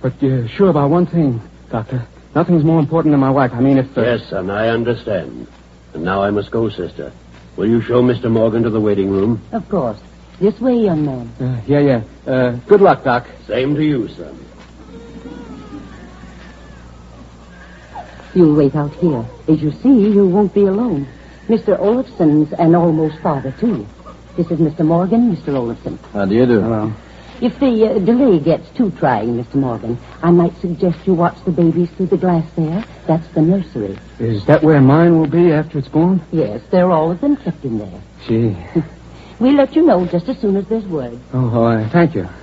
But you're sure about one thing, Doctor. Nothing's more important than my wife. I mean, if... Yes, son, I understand. And now I must go, sister. Will you show Mr. Morgan to the waiting room? Of course. This way, young man. Yeah. Good luck, Doc. Same to you, son. You'll wait out here. As you see, you won't be alone. Mr. Olafson's an almost father, too. This is Mr. Morgan, Mr. Olafson. How do you do? Hello. If the delay gets too trying, Mr. Morgan, I might suggest you watch the babies through the glass there. That's the nursery. Is that where mine will be after it's born? Yes, they're all of them kept in there. Gee. We'll let you know just as soon as there's word. Thank you.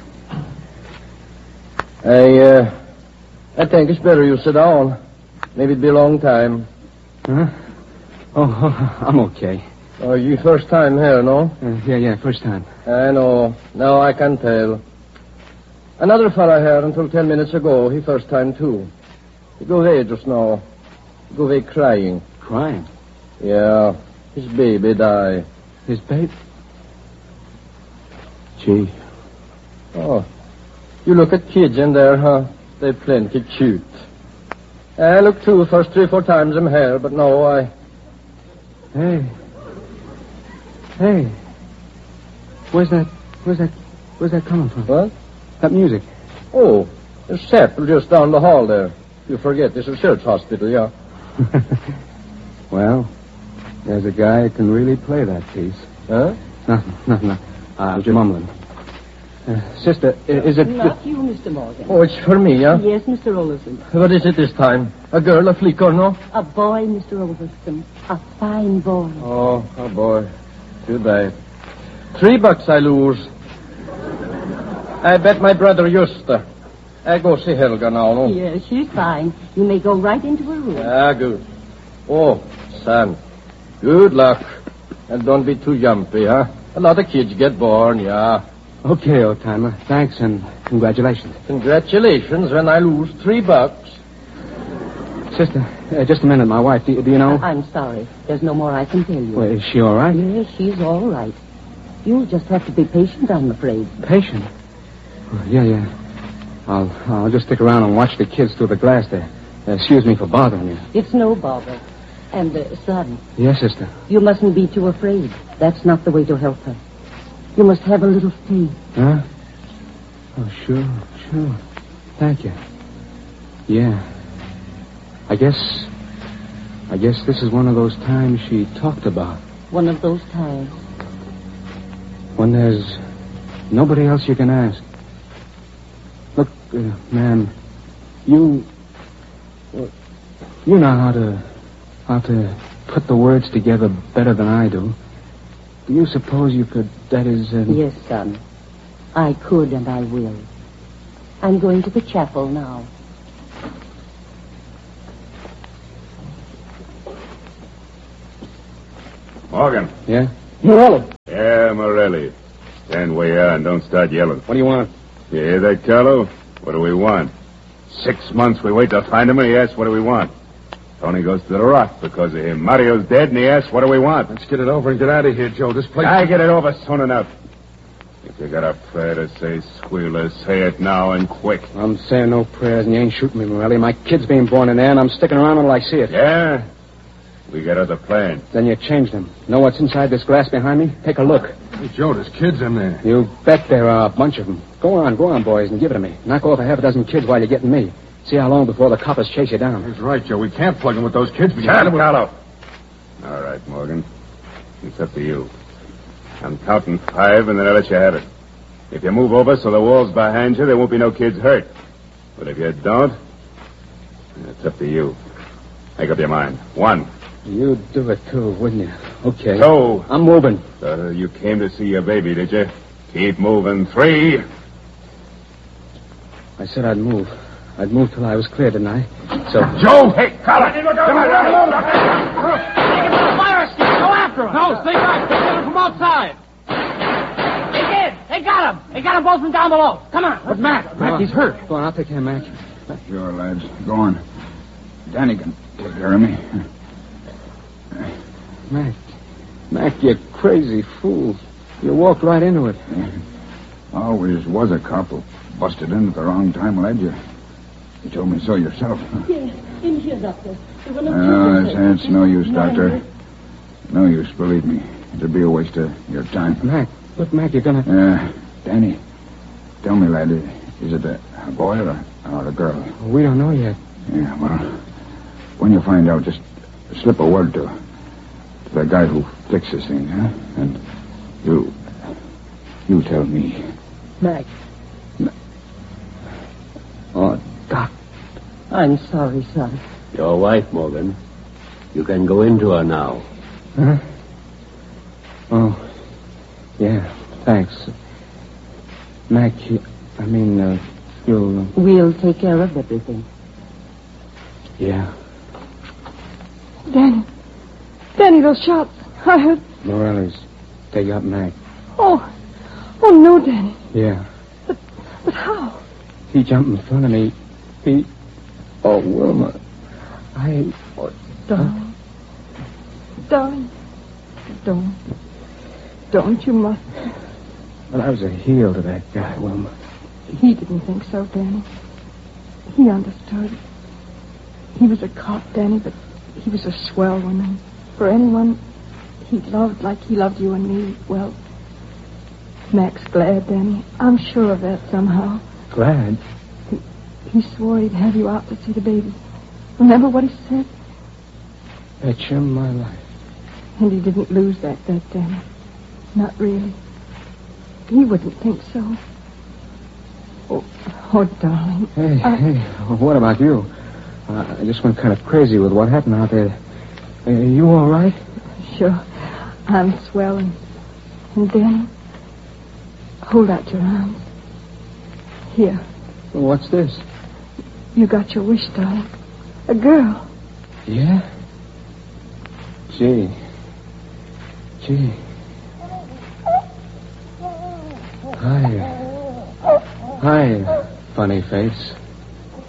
I think it's better you sit down. Maybe it'll be a long time. Huh? Oh, I'm okay. Oh, you first time here, no? Yeah, first time. I know. Now I can tell. Another fella here until 10 minutes ago, he first time too. He go away just now. He go away crying. Crying? Yeah, his baby die. His baby? Gee. Oh, you look at kids in there, huh? They're plenty cute. I look too, first 3 or 4 times I'm here, but no, I... Hey. Where's that coming from? What? That music. Oh, there's chapel just down the hall there. You forget, this is church hospital, yeah. Well, there's a guy who can really play that piece. Huh? Nothing. I was just mumbling. Sister, is it... Not you, Mr. Morgan. Oh, it's for me, yeah? Yes, Mr. Olafson. What is it this time? A girl, a flick, or no? A boy, Mr. Olafson. A fine boy. Oh boy. Too bad. $3 I lose. I bet my brother Justa. I go see Helga now, no? Yes, she's fine. You may go right into her room. Ah, good. Oh, son. Good luck. And don't be too jumpy, huh? A lot of kids get born, yeah. Okay, old-timer. Thanks and congratulations. Congratulations when I lose $3. Sister, just a minute. My wife, do you know? I'm sorry. There's no more I can tell you. Well, is she all right? Yes, she's all right. You'll just have to be patient, I'm afraid. Patient? Oh, yeah. I'll just stick around and watch the kids through the glass there. Excuse me for bothering you. It's no bother. And, son. Yes, sister. You mustn't be too afraid. That's not the way to help her. You must have a little faith. Huh? Oh, sure. Thank you. Yeah. I guess this is one of those times she talked about. One of those times. When there's nobody else you can ask. Look, ma'am, you know how to put the words together better than I do. Do you suppose you could, that is... Yes, son. I could and I will. I'm going to the chapel now. Morgan. Yeah? Morelli. Yeah, Morelli. Stand where you are and don't start yelling. What do you want? You hear that, Carlo? What do we want? 6 months we wait to find him, and he asks, what do we want? Tony goes to the rock because of him. Mario's dead, and he asks, what do we want? Let's get it over and get out of here, Joe. This place... I get it over soon enough. If you got a prayer to say, Squealer, say it now and quick. I'm saying no prayers, and you ain't shooting me, Morelli. My kid's being born in there, and I'm sticking around until I see it. Yeah? We got other plans. Then you changed them. Know what's inside this glass behind me? Take a look. Hey, Joe, there's kids in there. You bet there are a bunch of them. Go on, boys, and give it to me. Knock off a half a dozen kids while you're getting me. See how long before the coppers chase you down. That's right, Joe. We can't plug them with those kids. Shut up, Carlo. All right, Morgan. It's up to you. I'm counting 5, and then I'll let you have it. If you move over so the wall's behind you, there won't be no kids hurt. But if you don't, it's up to you. Make up your mind. 1. You'd do it, too, wouldn't you? Okay. 2. I'm moving. So you came to see your baby, did you? Keep moving. 3. I said I'd move. I'd move till I was clear, didn't I? So... Joe! Hey, Carlo! Come on! Fire escape! Go after him! No, stay back. They're coming from outside. They did! They got him! They got them both from down below. Come on. But Mac, he's hurt. Go on, I'll take care of Mac. Sure, lads. Go on. Danny can take care of me. Mac, you crazy fool. You walked right into it. Always was a couple. busted in at the wrong time, lad. You told me so yourself. Yes, in here, Doctor. There were no No, it's no use, Doctor. No use, believe me. It'd be a waste of your time. Mac, look, Mac, you're gonna... Danny, tell me, lad, is it a boy or a girl? We don't know yet. Yeah, well, when you find out, just slip a word to the guy who fixes things, huh? And you tell me. Mac. Oh, Doc. I'm sorry, son. Your wife, Morgan. You can go into her now. Huh? Oh, yeah, thanks. Mac, you'll... We'll take care of everything. Yeah. Danny, those shots. I heard... Morelli's. They got Mac. Oh no, Danny. Yeah. But how? He jumped in front of me. Oh, Wilma. Darling. Don't. You must. But I was a heel to that guy, Wilma. He didn't think so, Danny. He understood. He was a cop, Danny, but he was a swell one. And for anyone he loved like he loved you and me, well, Mac's glad, Danny. I'm sure of that somehow. Glad? He swore he'd have you out to see the baby. Remember what he said? Bet you my life. And he didn't lose that bet, Danny. Not really. He wouldn't think so. Oh, darling. Hey, what about you? I just went kind of crazy with what happened out there. You all right? Sure. I'm swell and Danny, hold out your arms. Here. What's this? You got your wish, darling. A girl. Yeah? Gee. Hi, funny face.